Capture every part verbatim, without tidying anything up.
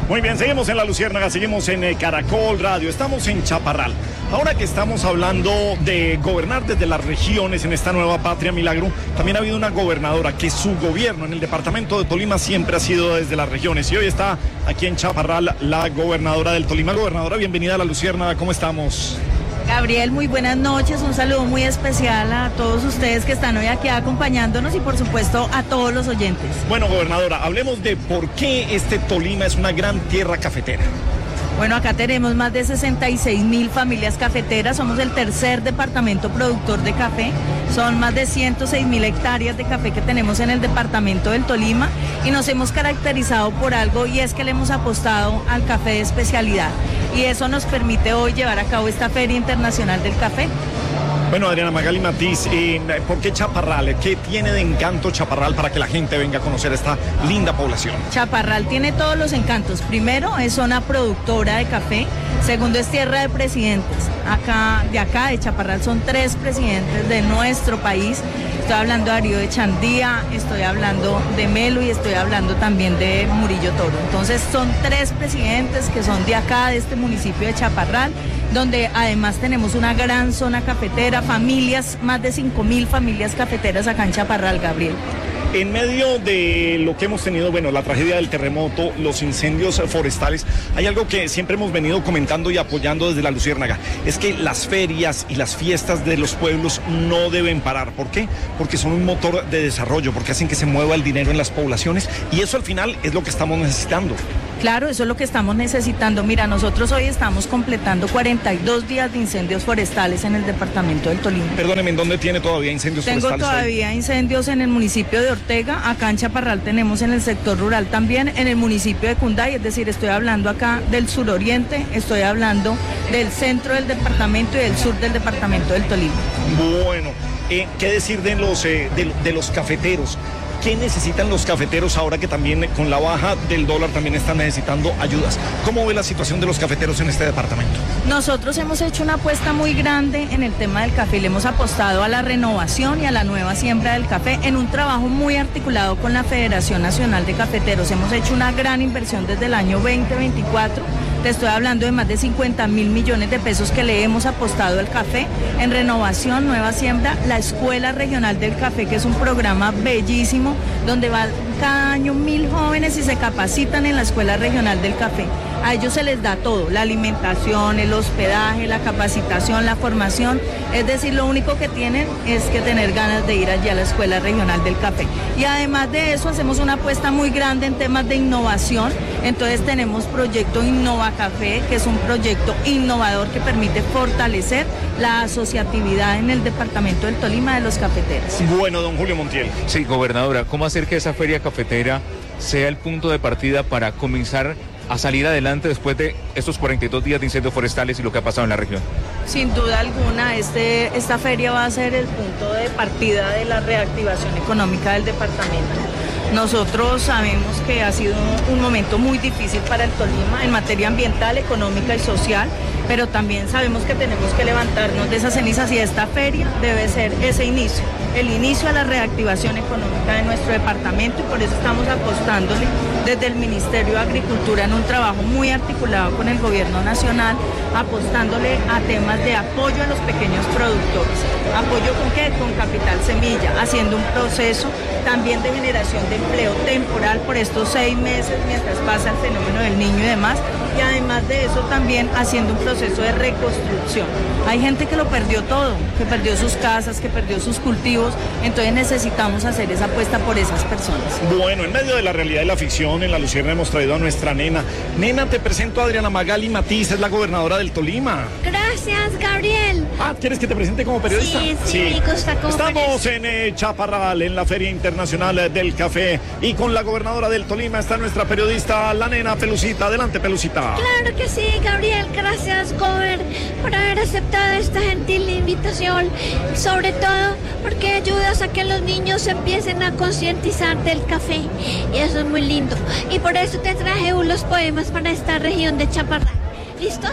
Muy bien, seguimos en La Luciérnaga, seguimos en eh, Caracol Radio, estamos en Chaparral. Ahora que estamos hablando de gobernar desde las regiones en esta nueva patria milagro, también ha habido una gobernadora que su gobierno en el departamento de Tolima siempre ha sido desde las regiones. Y hoy está aquí en Chaparral la gobernadora del Tolima. Gobernadora, bienvenida a La Luciérnaga, ¿cómo estamos? Gabriel, muy buenas noches, un saludo muy especial a todos ustedes que están hoy aquí acompañándonos y por supuesto a todos los oyentes. Bueno, gobernadora, hablemos de por qué este Tolima es una gran tierra cafetera. Bueno, acá tenemos más de sesenta y seis mil familias cafeteras, somos el tercer departamento productor de café, son más de ciento seis mil hectáreas de café que tenemos en el departamento del Tolima y nos hemos caracterizado por algo y es que le hemos apostado al café de especialidad y eso nos permite hoy llevar a cabo esta Feria Internacional del Café. Bueno, Adriana Magali Matiz, eh, ¿por qué Chaparral? ¿Qué tiene de encanto Chaparral para que la gente venga a conocer esta linda población? Chaparral tiene todos los encantos. Primero, es zona productora de café. Segundo, es tierra de presidentes. Acá, de acá, de Chaparral, son tres presidentes de nuestro país. Estoy hablando de Darío de Chandía, estoy hablando de Melo y estoy hablando también de Murillo Toro. Entonces, son tres presidentes que son de acá, de este municipio de Chaparral, donde además tenemos una gran zona cafetera, familias, más de cinco mil familias cafeteras acá en Chaparral, Gabriel. En medio de lo que hemos tenido, bueno, la tragedia del terremoto, los incendios forestales, hay algo que siempre hemos venido comentando y apoyando desde La Luciérnaga, es que las ferias y las fiestas de los pueblos no deben parar. ¿Por qué? Porque son un motor de desarrollo, porque hacen que se mueva el dinero en las poblaciones y eso al final es lo que estamos necesitando. Claro, eso es lo que estamos necesitando. Mira, nosotros hoy estamos completando cuarenta y dos días de incendios forestales en el departamento del Tolima. Perdóneme, ¿en dónde tiene todavía incendios Tengo forestales? Tengo todavía hoy? incendios en el municipio de Ortega, acá en Chaparral tenemos en el sector rural también, en el municipio de Cunday, es decir, estoy hablando acá del suroriente, estoy hablando del centro del departamento y del sur del departamento del Tolima. Bueno, eh, ¿qué decir de los, eh, de, de los cafeteros? ¿Qué necesitan los cafeteros ahora que también con la baja del dólar también están necesitando ayudas? ¿Cómo ve la situación de los cafeteros en este departamento? Nosotros hemos hecho una apuesta muy grande en el tema del café. Le hemos apostado a la renovación y a la nueva siembra del café en un trabajo muy articulado con la Federación Nacional de Cafeteros. Hemos hecho una gran inversión desde el año veinte veinticuatro. Te estoy hablando de más de cincuenta mil millones de pesos que le hemos apostado al café en renovación, nueva siembra, la Escuela Regional del Café, que es un programa bellísimo, donde van cada año mil jóvenes y se capacitan en la Escuela Regional del Café. A ellos se les da todo, la alimentación, el hospedaje, la capacitación, la formación. Es decir, lo único que tienen es que tener ganas de ir allí a la Escuela Regional del Café. Y además de eso, hacemos una apuesta muy grande en temas de innovación. Entonces tenemos proyecto Innova Café, que es un proyecto innovador que permite fortalecer la asociatividad en el departamento del Tolima de los cafeteros. Bueno, don Julio Montiel. Sí, gobernadora, ¿cómo hacer que esa feria cafetera sea el punto de partida para comenzar a salir adelante después de estos cuarenta y dos días de incendios forestales y lo que ha pasado en la región? Sin duda alguna, este, esta feria va a ser el punto de partida de la reactivación económica del departamento. Nosotros sabemos que ha sido un momento muy difícil para el Tolima en materia ambiental, económica y social, pero también sabemos que tenemos que levantarnos de esas cenizas y esta feria debe ser ese inicio, el inicio a la reactivación económica de nuestro departamento y por eso estamos apostándole desde el Ministerio de Agricultura en un trabajo muy articulado con el Gobierno Nacional, apostándole a temas de apoyo a los pequeños productores. ¿Apoyo con qué? Con capital semilla, haciendo un proceso también de generación de empleo temporal por estos seis meses mientras pasa el fenómeno del niño y demás, y además de eso también haciendo un proceso de reconstrucción. Hay gente que lo perdió todo, que perdió sus casas, que perdió sus cultivos, entonces necesitamos hacer esa apuesta por esas personas. Bueno, en medio de la realidad y la ficción, en La Luciérnaga hemos traído a nuestra nena. Nena, te presento a Adriana Magali Matiz, es la gobernadora del Tolima. Gracias, Gabriel. Ah, ¿quieres que te presente como periodista? Sí, sí, sí. Me gusta como Estamos periodista. en eh, Chaparral, en la Feria Internacional del Café, y con la gobernadora del Tolima está nuestra periodista, la nena Pelucita. Adelante, Pelucita. Claro que sí, Gabriel. Gracias, Gober, por haber aceptado esta gentil invitación. Sobre todo porque ayudas a que los niños se empiecen a concientizar del café. Y eso es muy lindo. Y por eso te traje unos poemas para esta región de Chaparral. ¿Listos?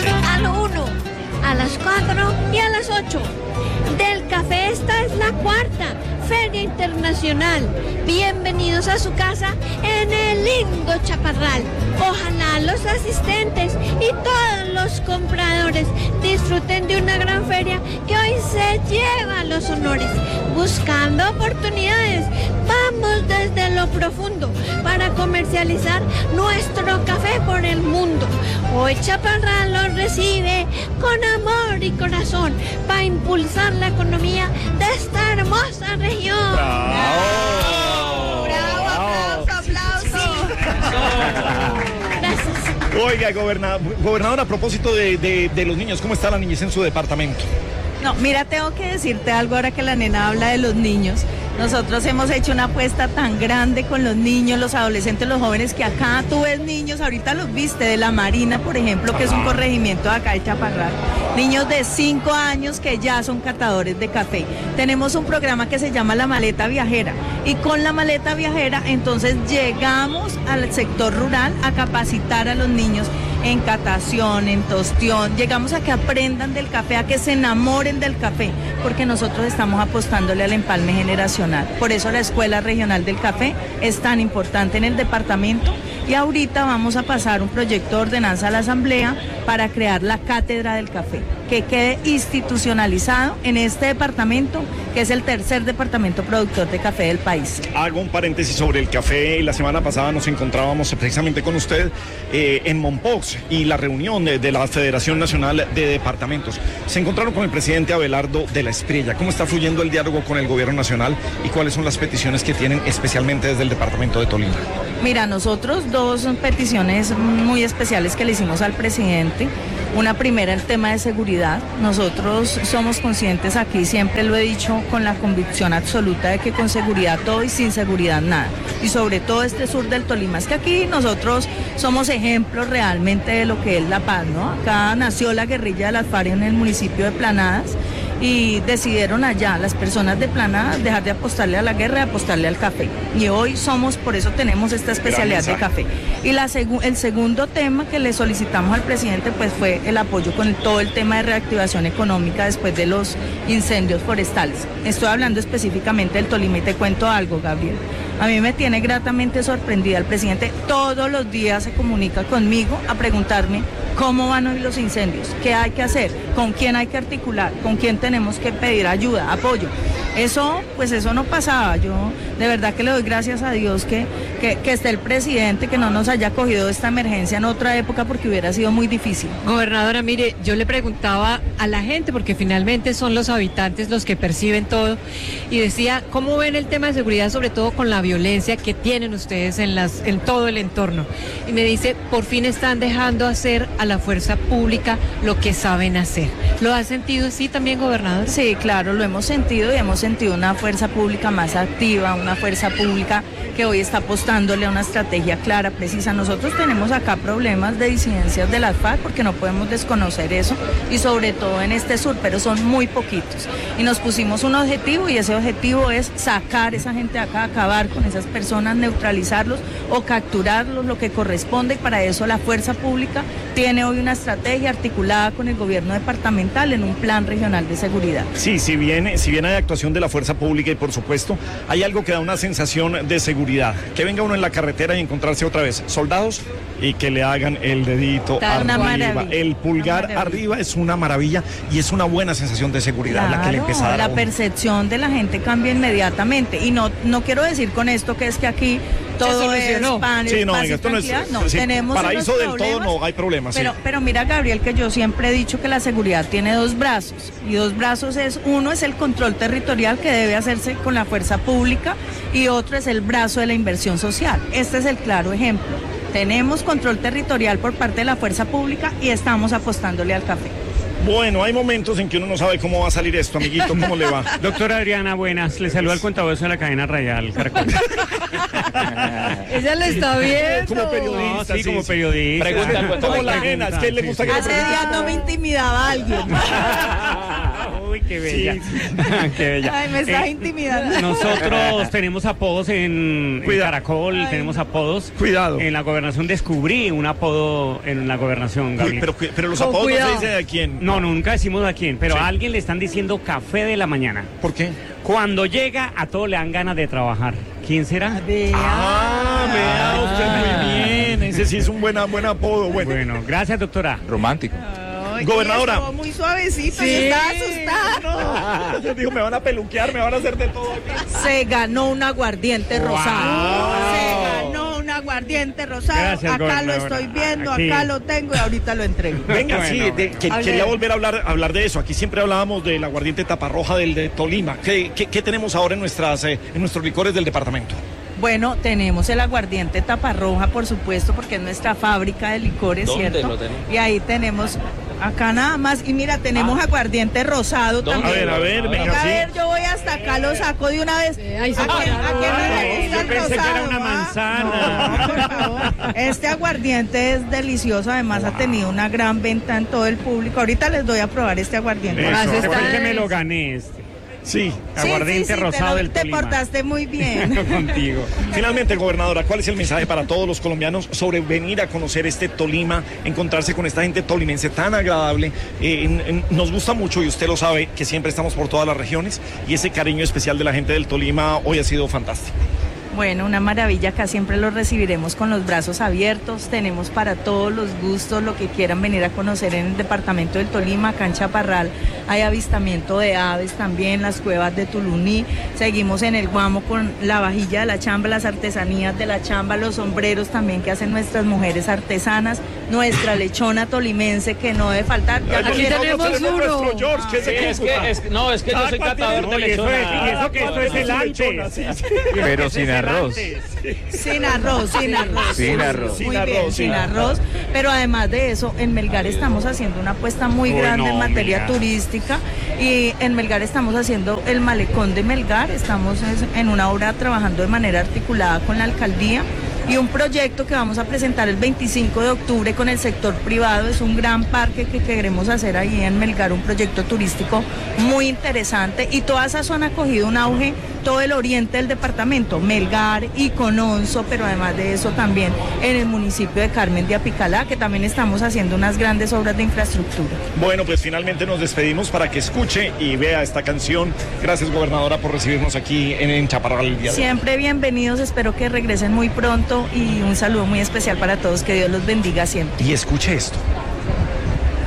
A lo uno, a las cuatro y a las ocho. Del café esta es la cuarta Feria Internacional. Bienvenidos a su casa en el lindo Chaparral. Ojalá los asistentes y todos los compradores disfruten de una gran feria que hoy se lleva los honores. Buscando oportunidades, vamos desde lo profundo para comercializar nuestro café por el mundo. Hoy Chaparral los recibe con amor y corazón para impulsar la economía de esta hermosa región. ¡Bravo! ¡Bravo! ¡Aplauso, aplauso! Gracias. Oiga, gobernador, gobernador, a propósito de, de, de los niños, ¿cómo está la niñez en su departamento? No, mira, tengo que decirte algo ahora que la nena habla de los niños. Nosotros hemos hecho una apuesta tan grande con los niños, los adolescentes, los jóvenes, que acá tú ves niños, ahorita los viste, de La Marina, por ejemplo, que es un corregimiento de acá de Chaparral. Niños de cinco años que ya son catadores de café. Tenemos un programa que se llama La Maleta Viajera. Y con La Maleta Viajera, entonces llegamos al sector rural a capacitar a los niños en catación, en tostión. Llegamos a que aprendan del café, a que se enamoren del café, porque nosotros estamos apostándole al empalme generacional. Por eso la Escuela Regional del Café es tan importante en el departamento, y ahorita vamos a pasar un proyecto de ordenanza a la Asamblea para crear la Cátedra del Café, que quede institucionalizado en este departamento, que es el tercer departamento productor de café del país. Hago un paréntesis sobre el café. La semana pasada nos encontrábamos precisamente con usted eh, en Mompox y la reunión de, de la Federación Nacional de Departamentos. Se encontraron con el presidente Abelardo de la Espriella. ¿Cómo está fluyendo el diálogo con el gobierno nacional y cuáles son las peticiones que tienen especialmente desde el departamento de Tolima? Mira, nosotros dos peticiones muy especiales que le hicimos al presidente. Una primera, el tema de seguridad. Nosotros somos conscientes aquí, siempre lo he dicho con la convicción absoluta de que con seguridad todo y sin seguridad nada. Y sobre todo este sur del Tolima, es que aquí nosotros somos ejemplos realmente de lo que es la paz, ¿no? Acá nació la guerrilla de las FARC en el municipio de Planadas, y decidieron allá las personas de Planadas dejar de apostarle a la guerra y apostarle al café. Y hoy somos, por eso tenemos esta especialidad de café. Y la segu- el segundo tema que le solicitamos al presidente pues fue el apoyo con el, todo el tema de reactivación económica después de los incendios forestales. Estoy hablando específicamente del Tolima y te cuento algo, Gabriel. A mí me tiene gratamente sorprendida. El presidente todos los días se comunica conmigo a preguntarme cómo van hoy los incendios, qué hay que hacer, con quién hay que articular, con quién tenemos que pedir ayuda, apoyo. Eso, pues eso no pasaba. Yo de verdad que le doy gracias a Dios que, que, que esté el presidente, que no nos haya cogido esta emergencia en otra época, porque hubiera sido muy difícil. Gobernadora, mire, yo le preguntaba a la gente, porque finalmente son los habitantes los que perciben todo, y decía, ¿cómo ven el tema de seguridad, sobre todo con la violencia que tienen ustedes en, las, en todo el entorno? Y me dice, por fin están dejando hacer a la fuerza pública lo que saben hacer. ¿Lo ha sentido así también, gobernador? Sí, claro, lo hemos sentido, y hemos sentido una fuerza pública más activa, una fuerza pública que hoy está apostándole a una estrategia clara, precisa. Nosotros tenemos acá problemas de disidencias de las FARC, porque no podemos desconocer eso, y sobre todo en este sur, pero son muy poquitos. Y nos pusimos un objetivo, y ese objetivo es sacar esa gente de acá, acabar con esas personas, neutralizarlos o capturarlos, lo que corresponde, y para eso la fuerza pública tiene hoy una estrategia articulada con el gobierno departamental en un plan regional de seguridad. Sí, si bien, si bien hay actuación de la fuerza pública, y por supuesto hay algo que da una sensación de seguridad, que venga uno en la carretera y encontrarse otra vez soldados y que le hagan el dedito Está arriba, el pulgar arriba, es una maravilla, y es una buena sensación de seguridad, claro, la que le empieza a dar la a uno. Percepción de la gente cambia inmediatamente, y no, no quiero decir con esto que es que aquí todo es pan, sí, no, paz venga, y esto no es, no, sí, tenemos paraíso unos del problemas, todo no hay problema, pero, sí. pero mira, Gabriel, que yo siempre he dicho que la seguridad tiene dos brazos, y dos brazos es, uno es el control territorial, que debe hacerse con la fuerza pública, y otro es el brazo de la inversión social. Este es el claro ejemplo. Tenemos control territorial por parte de la fuerza pública y estamos apostándole al café. Bueno, hay momentos en que uno no sabe cómo va a salir esto, amiguito, ¿cómo le va? Doctora Adriana, buenas. Le saluda al contador de la cadena radial Caracol. Ella le está viendo. Como periodista, No, sí, sí, como sí. periodista. Pregunta al Como la nena, es que le gusta que le Hace días no me intimidaba a alguien. Uy, qué bella. Sí. Qué bella. Ay, me estás Eh, intimidando. Nosotros tenemos apodos en, en Cuidado. Caracol, Ay. tenemos apodos. Cuidado. En la gobernación descubrí un apodo en la gobernación, Uy, Gabriel. pero, pero los Con apodos no cuidado. se dice de quién. No, nunca decimos a quién, pero Sí. a alguien le están diciendo café de la mañana. ¿Por qué? Cuando llega, a todos le dan ganas de trabajar. ¿Quién será? Ah, vea usted muy bien. ese sí es un buen, buen apodo. Bueno, Bueno, gracias, doctora. Romántico. Ay, Gobernadora. estuvo muy suavecito, Sí. yo estaba asustada. yo digo, me van a peluquear, me van a hacer de todo aquí. Se ganó un aguardiente Wow. rosado. Se ganó un aguardiente rosado. Gracias, acá lo gobernadora. estoy viendo, Aquí. acá lo tengo y ahorita lo entrego. Venga, Bueno, sí, de- que- hable. quería volver a hablar, a hablar de eso. Aquí siempre hablábamos del aguardiente taparroja del de Tolima. ¿Qué, qué, qué tenemos ahora en, nuestras, eh, en nuestros licores del departamento? Bueno, tenemos el aguardiente taparroja, por supuesto, porque es nuestra fábrica de licores, ¿Dónde ¿cierto? lo tenemos? Y ahí tenemos, acá nada más, y mira, tenemos aguardiente rosado ¿Dónde? A también. ver, a ver, A ver. venga, A sí. ver, yo voy hasta acá, lo saco de una vez. ahí se ¿A quién, a quién no le Ay, gusta yo el pensé que rosado, era una ah? manzana. No, por favor. Este aguardiente es delicioso, además ha tenido una gran venta en todo el público. Ahorita les doy a probar este aguardiente. Eso, Ah, sí fue el está que me es- lo gané este. Sí. Sí, Aguardiente sí, sí, rosado te, del te Tolima. portaste muy bien. Contigo. Finalmente, gobernadora, ¿cuál es el mensaje para todos los colombianos sobre venir a conocer este Tolima, encontrarse con esta gente tolimense tan agradable? Eh, en- en- nos gusta mucho, y usted lo sabe, que siempre estamos por todas las regiones, y ese cariño especial de la gente del Tolima hoy ha sido fantástico. Bueno, una maravilla, acá siempre los recibiremos con los brazos abiertos, tenemos para todos los gustos, lo que quieran venir a conocer en el departamento del Tolima, acá en Chaparral, hay avistamiento de aves también, las cuevas de Tuluní, seguimos en el Guamo con la vajilla de la chamba, las artesanías de la chamba, los sombreros también que hacen nuestras mujeres artesanas, nuestra lechona tolimense que no debe faltar. Ya Aquí también- tenemos Nuestro uno. George, que es Sí, de es Cúcuta. que, es, no, es que yo Ah, soy ¿cuál tiene? catador de No, y eso lechona. es- y eso que esto es el Lechona, antes. sí, sí. Pero sin arroz. Sin arroz, sin arroz. Sin arroz. Muy Sin bien, arroz, sin sí. arroz. Pero además de eso, en Melgar estamos haciendo una apuesta muy Uy, grande no, en materia mira. turística. Y en Melgar estamos haciendo el malecón de Melgar. Estamos es- en una obra trabajando de manera articulada con la alcaldía. Y un proyecto que vamos a presentar el veinticinco de octubre con el sector privado. Es un gran parque que queremos hacer ahí en Melgar, un proyecto turístico muy interesante. Y toda esa zona ha cogido un auge, todo el oriente del departamento, Melgar y Cononso, pero además de eso también en el municipio de Carmen de Apicalá, que también estamos haciendo unas grandes obras de infraestructura. Bueno, pues finalmente nos despedimos para que escuche y vea esta canción. Gracias, gobernadora, por recibirnos aquí en, en Chaparral el día de hoy. Siempre bienvenidos, espero que regresen muy pronto y un saludo muy especial para todos, que Dios los bendiga siempre. Y escuche esto.